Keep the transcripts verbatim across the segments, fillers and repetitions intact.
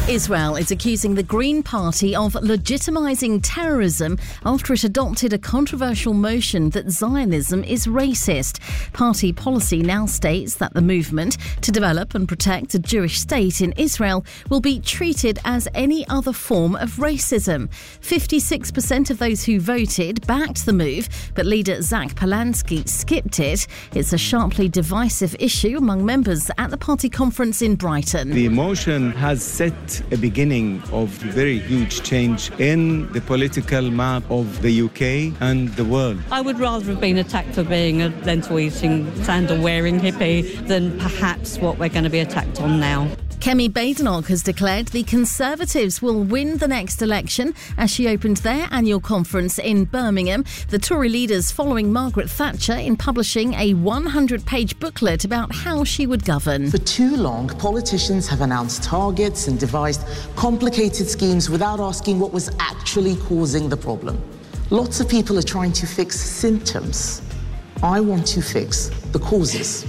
Israel is accusing the Green Party of legitimising terrorism after it adopted a controversial motion that Zionism is racist. Party policy now states that the movement to develop and protect a Jewish state in Israel will be treated as any other form of racism. fifty-six percent of those who voted backed the move, but leader Zach Polansky skipped it. It's a sharply divisive issue among members at the party conference in Brighton. The motion has set a beginning of very huge change in the political map of the U K and the world. I would rather have been attacked for being a lentil-eating, sandal-wearing hippie than perhaps what we're going to be attacked on now. Kemi Badenoch has declared the Conservatives will win the next election as she opened their annual conference in Birmingham. The Tory leaders following Margaret Thatcher in publishing a one hundred page booklet about how she would govern. For too long, politicians have announced targets and devised complicated schemes without asking what was actually causing the problem. Lots of people are trying to fix symptoms. I want to fix the causes.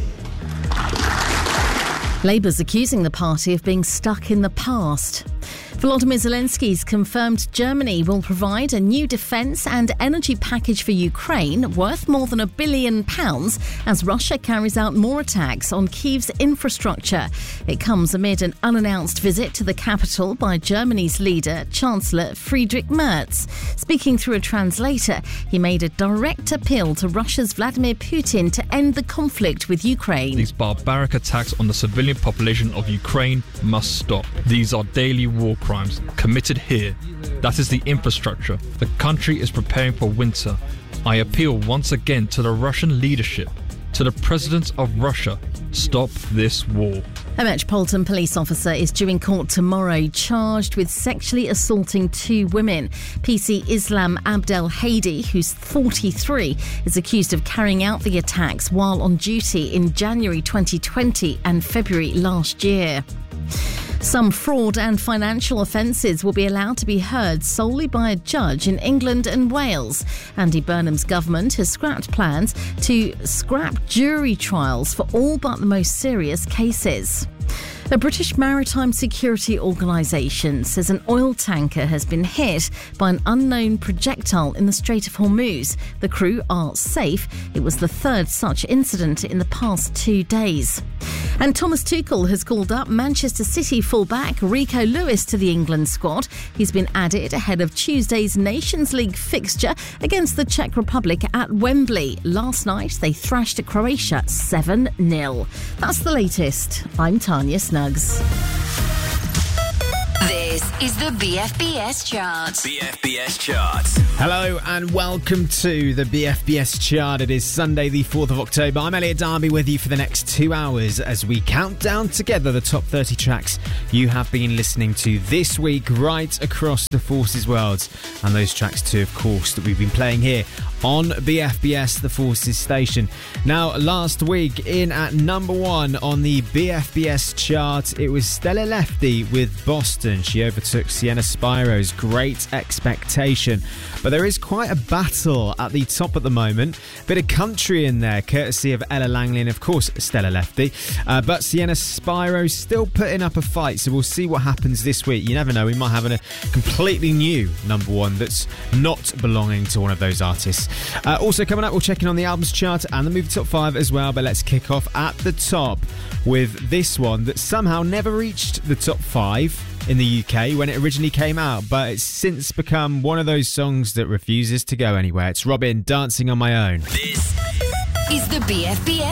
Labour's accusing the party of being stuck in the past. Volodymyr Zelensky's confirmed Germany will provide a new defence and energy package for Ukraine worth more than a billion pounds as Russia carries out more attacks on Kyiv's infrastructure. It comes amid an unannounced visit to the capital by Germany's leader, Chancellor Friedrich Merz. Speaking through a translator, he made a direct appeal to Russia's Vladimir Putin to end the conflict with Ukraine. These barbaric attacks on the civilian population of Ukraine must stop. These are daily war crimes committed here. That is the infrastructure. The country is preparing for winter. I appeal once again to the Russian leadership, to the president of Russia. Stop this war. A Metropolitan police officer is due in court tomorrow, charged with sexually assaulting two women. P C Islam Abdel Hadi, who's forty-three, is accused of carrying out the attacks while on duty in January twenty twenty and February last year. Some fraud and financial offences will be allowed to be heard solely by a judge in England and Wales. Andy Burnham's government has scrapped plans to scrap jury trials for all but the most serious cases. A British maritime security organisation says an oil tanker has been hit by an unknown projectile in the Strait of Hormuz. The crew are safe. It was the third such incident in the past two days. And Thomas Tuchel has called up Manchester City fullback Rico Lewis to the England squad. He's been added ahead of Tuesday's Nations League fixture against the Czech Republic at Wembley. Last night, they thrashed Croatia seven nil. That's the latest. I'm Tanya Snuggs. This is the B F B S Chart. B F B S Chart. Hello and welcome to the B F B S Chart. It is Sunday the fourth of October. I'm Elliot Darby with you for the next two hours as we count down together the top thirty tracks you have been listening to this week right across the Forces world. And those tracks too, of course, that we've been playing here on B F B S, the Forces station. Now, last week in at number one on the B F B S chart, it was Stella Lefty with Boston. She overtook Sienna Spiro's Great Expectation. But there is quite a battle at the top at the moment. Bit of country in there, courtesy of Ella Langley and, of course, Stella Lefty. Uh, but Sienna Spiro still putting up a fight, so we'll see what happens this week. You never know, we might have a completely new number one that's not belonging to one of those artists. Uh, also coming up, we'll check in on the albums chart and the movie top five as well, but let's kick off at the top with this one that somehow never reached the top five in the U K when it originally came out, but it's since become one of those songs that refuses to go anywhere. It's Robin, Dancing on My Own. This is the B F B S